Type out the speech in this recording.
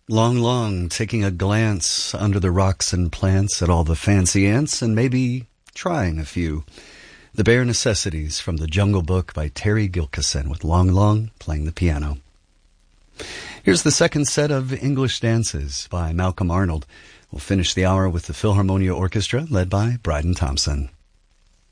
Long, long, taking a glance under the rocks and plants at all the fancy ants and maybe trying a few. The Bare Necessities from the Jungle Book by Terry Gilkyson with Long, long playing the piano. Here's the second set of English Dances by Malcolm Arnold. We'll finish the hour with the Philharmonia Orchestra led by Bryden Thompson.